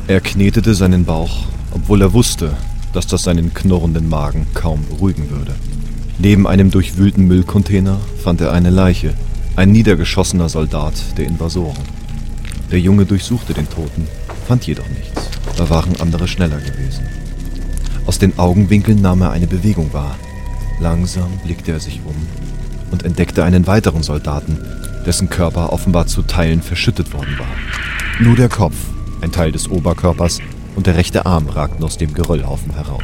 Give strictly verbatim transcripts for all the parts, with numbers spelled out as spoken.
Er knetete seinen Bauch, obwohl er wusste, dass das seinen knurrenden Magen kaum beruhigen würde. Neben einem durchwühlten Müllcontainer fand er eine Leiche, ein niedergeschossener Soldat der Invasoren. Der Junge durchsuchte den Toten, fand jedoch nichts. Da waren andere schneller gewesen. Aus den Augenwinkeln nahm er eine Bewegung wahr. Langsam blickte er sich um und entdeckte einen weiteren Soldaten, dessen Körper offenbar zu Teilen verschüttet worden war. Nur der Kopf, ein Teil des Oberkörpers und der rechte Arm ragten aus dem Geröllhaufen heraus.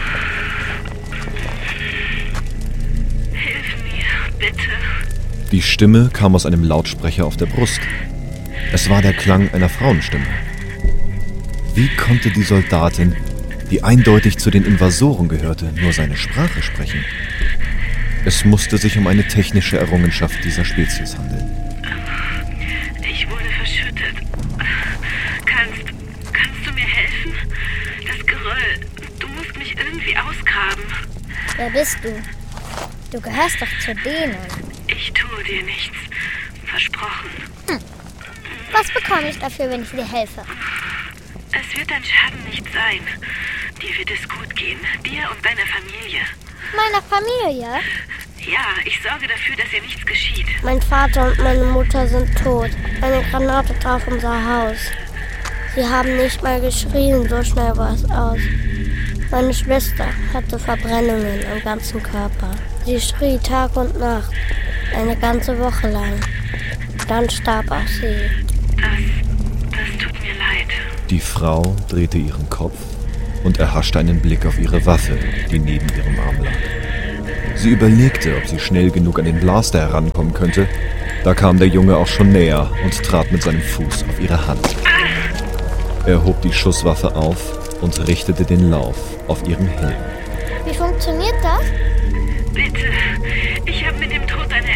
Hilf mir, bitte. Die Stimme kam aus einem Lautsprecher auf der Brust. Es war der Klang einer Frauenstimme. Wie konnte die Soldatin, die eindeutig zu den Invasoren gehörte, nur seine Sprache sprechen? Es musste sich um eine technische Errungenschaft dieser Spezies handeln. Ich wurde verschüttet. Kannst, kannst du mir helfen? Das Geröll, du musst mich irgendwie ausgraben. Wer bist du? Du gehörst doch zu denen. Ich tue dir nichts. Versprochen. Hm. Was bekomme ich dafür, wenn ich dir helfe? Es wird dein Schaden nicht sein. Dir wird es gut gehen. Dir und deiner Familie. Meiner Familie? Ja, ich sorge dafür, dass ihr nichts geschieht. Mein Vater und meine Mutter sind tot. Eine Granate traf unser Haus. Sie haben nicht mal geschrien, so schnell war es aus. Meine Schwester hatte Verbrennungen am ganzen Körper. Sie schrie Tag und Nacht, eine ganze Woche lang. Dann starb auch sie. Das, das tut mir leid. Die Frau drehte ihren Kopf und erhaschte einen Blick auf ihre Waffe, die neben ihrem Arm lag. Sie überlegte, ob sie schnell genug an den Blaster herankommen könnte. Da kam der Junge auch schon näher und trat mit seinem Fuß auf ihre Hand. Er hob die Schusswaffe auf und richtete den Lauf auf ihren Helm. Wie funktioniert das? Bitte, ich habe mit dem Tod deiner